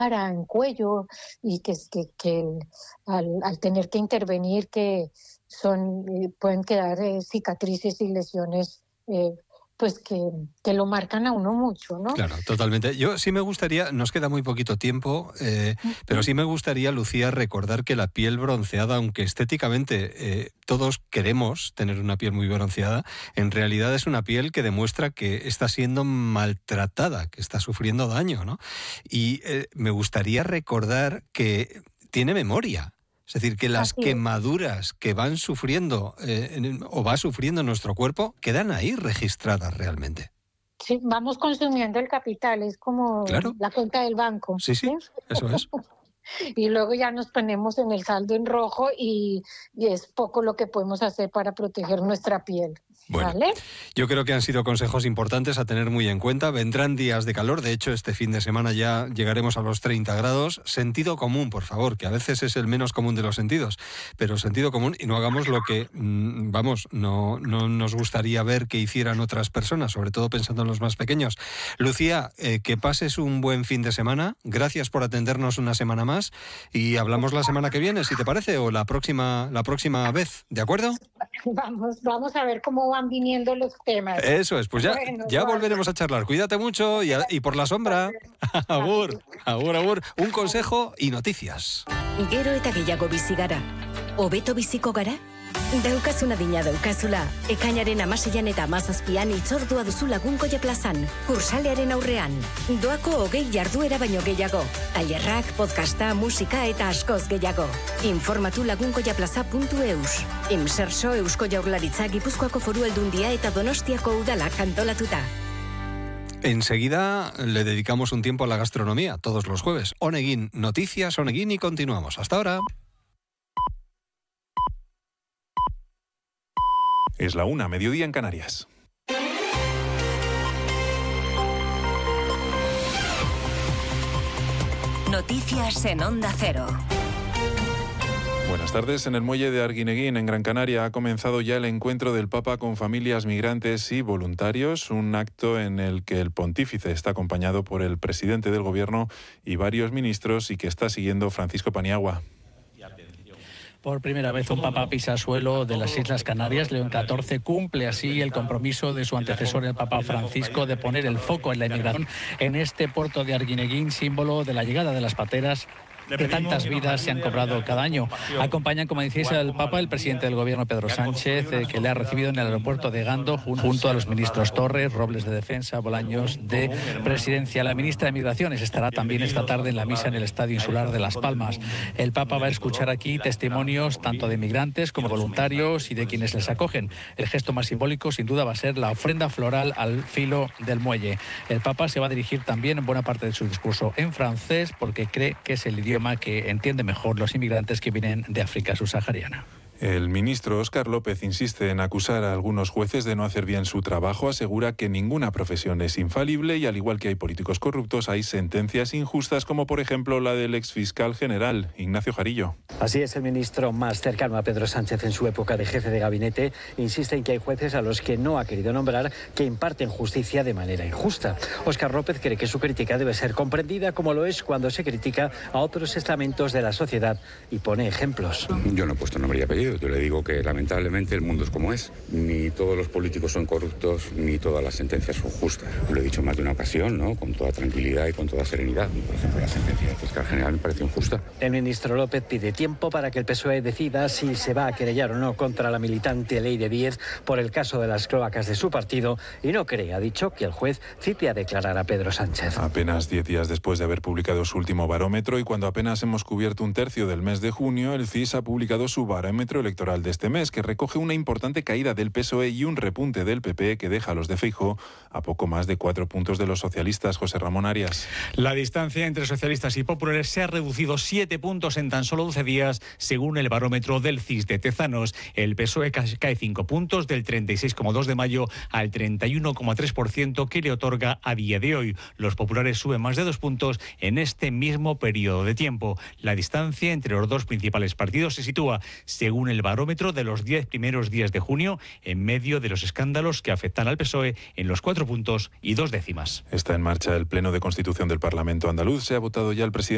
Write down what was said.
cara, en cuello, y al tener que intervenir pueden quedar cicatrices y lesiones pues que lo marcan a uno mucho, ¿no? Claro, totalmente. Yo sí me gustaría, nos queda muy poquito tiempo, pero sí me gustaría, Lucía, recordar que la piel bronceada, aunque estéticamente todos queremos tener una piel muy bronceada, en realidad es una piel que demuestra que está siendo maltratada, que está sufriendo daño, ¿no? Y me gustaría recordar que tiene memoria. Es decir, que las quemaduras que van sufriendo o va sufriendo nuestro cuerpo quedan ahí registradas realmente. Sí, vamos consumiendo el capital, es como la cuenta del banco. Sí, eso es. Y luego ya nos ponemos en el saldo en rojo y es poco lo que podemos hacer para proteger nuestra piel. Bueno, ¿vale? Yo creo que han sido consejos importantes a tener muy en cuenta. Vendrán días de calor, de hecho este fin de semana ya llegaremos a los 30 grados. Sentido común, por favor, que a veces es el menos común de los sentidos, pero sentido común, y no hagamos lo que, no nos gustaría ver que hicieran otras personas, sobre todo pensando en los más pequeños. Lucía, que pases un buen fin de semana. Gracias por atendernos una semana más y hablamos la semana que viene, si te parece, o la próxima vez, ¿de acuerdo? Vamos a ver cómo van viniendo los temas. Eso es, pues ya volveremos a charlar. Cuídate mucho y por la sombra. Agur. Un consejo y noticias. Gero eta gehiago bizi gara. Hobeto biziko gara? Daukazuna dina daukazula. Ekainaren 16an eta 17an hitzordua duzu Lagunkoia plazan. Kursalearen aurrean. Doako 20 jarduera baino gehiago. Tailerrak, podcasta, musika eta askoz gehiago. Informatu lagunkoiaplaza.eus. Inserso Eusko Jaurlaritza, Gipuzkoako Foru Aldundia eta Donostiako Udalak antolatuta. Enseguida le dedicamos un tiempo a la gastronomía, todos los jueves. Onegin, noticias, Onegin, y continuamos. Hasta ahora. Es la 1:00, mediodía en Canarias. Noticias en Onda Cero. Buenas tardes. En el muelle de Arguineguín, en Gran Canaria, ha comenzado ya el encuentro del Papa con familias migrantes y voluntarios, un acto en el que el pontífice está acompañado por el presidente del Gobierno y varios ministros y que está siguiendo Francisco Paniagua. Por primera vez un papa pisa suelo de las Islas Canarias. León XIV cumple así el compromiso de su antecesor, el Papa Francisco, de poner el foco en la inmigración en este puerto de Arguineguín, símbolo de la llegada de las pateras que tantas vidas se han cobrado cada año. Acompañan, como decíais, al Papa el presidente del Gobierno, Pedro Sánchez, que le ha recibido en el aeropuerto de Gando, junto a los ministros Torres, Robles de Defensa, Bolaños de Presidencia. La ministra de Migraciones estará también esta tarde en la misa en el Estadio Insular de Las Palmas. El Papa va a escuchar aquí testimonios tanto de migrantes como voluntarios y de quienes les acogen. El gesto más simbólico, sin duda, va a ser la ofrenda floral al filo del muelle. El Papa se va a dirigir también en buena parte de su discurso en francés, porque cree que es el idioma que entiende mejor los inmigrantes que vienen de África subsahariana. El ministro Óscar López insiste en acusar a algunos jueces de no hacer bien su trabajo, asegura que ninguna profesión es infalible y al igual que hay políticos corruptos, hay sentencias injustas como por ejemplo la del exfiscal general, Ignacio Jarillo. Así es, el ministro más cercano a Pedro Sánchez en su época de jefe de gabinete insiste en que hay jueces a los que no ha querido nombrar que imparten justicia de manera injusta. Óscar López cree que su crítica debe ser comprendida como lo es cuando se critica a otros estamentos de la sociedad y pone ejemplos. Yo no he puesto nombre y apellido. Yo le digo que lamentablemente el mundo es como es. Ni todos los políticos son corruptos, ni todas las sentencias son justas. Lo he dicho más de una ocasión, ¿no? Con toda tranquilidad y con toda serenidad. Y por ejemplo, la sentencia del fiscal general me parece injusta. El ministro López pide tiempo para que el PSOE decida si se va a querellar o no contra la militante Ley de 10 por el caso de las cloacas de su partido y no cree, ha dicho, que el juez cite a declarar a Pedro Sánchez. Apenas 10 días después de haber publicado su último barómetro y cuando apenas hemos cubierto un tercio del mes de junio, el CIS ha publicado su barómetro electoral de este mes, que recoge una importante caída del PSOE y un repunte del PP que deja a los de Feijóo a poco más de 4 puntos de los socialistas. José Ramón Arias. La distancia entre socialistas y populares se ha reducido 7 puntos en tan solo 12 días, según el barómetro del CIS de Tezanos. El PSOE cae 5 puntos, del 36,2 de mayo al 31,3% que le otorga a día de hoy. Los populares suben más de 2 puntos en este mismo periodo de tiempo. La distancia entre los dos principales partidos se sitúa, según el barómetro, de los 10 primeros días de junio, en medio de los escándalos que afectan al PSOE, en los 4 puntos y 2 décimas. Está en marcha el Pleno de Constitución del Parlamento andaluz. Se ha votado ya el presidente